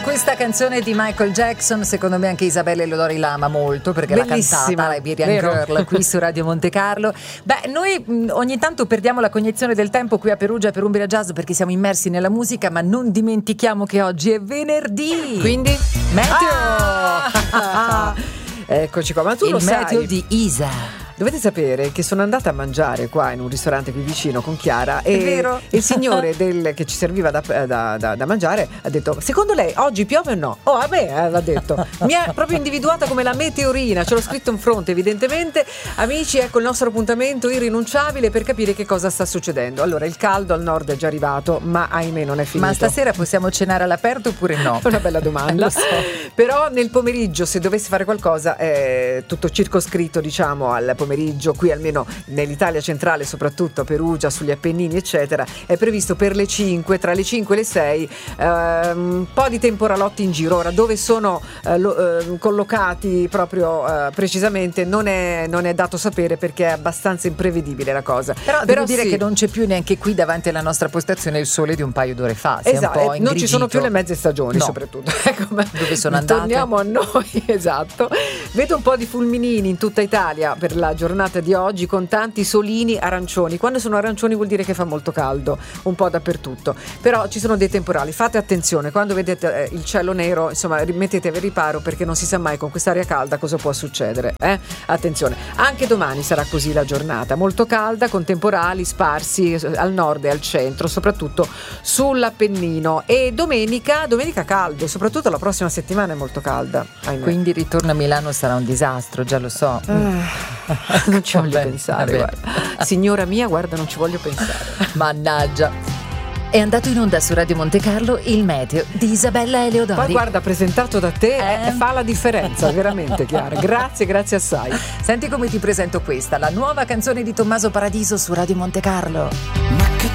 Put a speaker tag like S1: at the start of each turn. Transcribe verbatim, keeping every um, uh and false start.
S1: questa canzone di Michael Jackson, secondo me anche Isabella Eleodori la ama molto perché
S2: Bellissima,
S1: l'ha cantata, la Iberian
S2: vero?
S1: Girl qui su Radio Monte Carlo. Beh, noi mh, ogni tanto perdiamo la cognizione del tempo qui a Perugia per Umbria Jazz perché siamo immersi nella musica, ma non dimentichiamo che oggi è venerdì.
S2: Quindi
S1: meteo.
S2: Ah! Eccoci qua, ma tu
S1: il
S2: lo
S1: meteo
S2: sai
S1: di Isa.
S2: Dovete sapere che sono andata a mangiare qua in un ristorante qui vicino con Chiara e
S1: È vero?
S2: il signore del, che ci serviva da, da, da, da mangiare ha detto: secondo lei oggi piove o no? Oh vabbè, l'ha detto, mi ha proprio individuata come la meteorina, ce l'ho scritto in fronte evidentemente. Amici, ecco il nostro appuntamento irrinunciabile per capire che cosa sta succedendo. Allora, il caldo al nord è già arrivato, ma ahimè non è finito.
S1: Ma stasera possiamo cenare all'aperto oppure no?
S2: È una bella domanda.
S1: Lo so.
S2: Però nel pomeriggio, se dovessi fare qualcosa, è tutto circoscritto, diciamo, al pomeriggio, qui almeno nell'Italia centrale, soprattutto a Perugia, sugli Appennini eccetera, è previsto per le cinque, tra le cinque e le sei, eh, un po' di temporalotti in giro. Ora, dove sono eh, lo, eh, collocati proprio eh, precisamente non è, non è dato sapere perché è abbastanza imprevedibile la cosa.
S1: Però,
S2: Però
S1: devo dire
S2: sì,
S1: che non c'è più neanche qui davanti alla nostra postazione il sole di un paio d'ore fa. Si è
S2: esatto,
S1: un po'
S2: eh, non ci sono
S1: ingrigito.
S2: più le mezze stagioni,
S1: No.
S2: soprattutto. Ecco, ma
S1: Dove sono andate?
S2: torniamo a noi, esatto. Vedo un po' di fulminini in tutta Italia per la giornata di oggi, con tanti solini arancioni. Quando sono arancioni vuol dire che fa molto caldo, un po' dappertutto. Però ci sono dei temporali, fate attenzione quando vedete eh, il cielo nero, insomma, mettetevi riparo perché non si sa mai con quest'aria calda cosa può succedere, eh? Attenzione. Anche domani sarà così la giornata, molto calda, con temporali sparsi al nord e al centro, soprattutto sull'Appennino. E domenica, domenica caldo, soprattutto la prossima settimana è molto calda, ahimè.
S1: Quindi il ritorno a Milano sarà un disastro, già lo so.
S2: Ah, non ci voglio
S1: Vabbè,
S2: pensare,
S1: vabbè.
S2: guarda. Signora mia, guarda, non ci voglio pensare.
S1: Mannaggia. È andato in onda su Radio Monte Carlo il meteo di Isabella Eleodori.
S2: Poi guarda, presentato da te
S1: Eh?
S2: eh, fa la differenza, veramente, Chiara. Grazie, grazie assai.
S1: Senti come ti presento questa, la nuova canzone di Tommaso Paradiso su Radio Monte Carlo.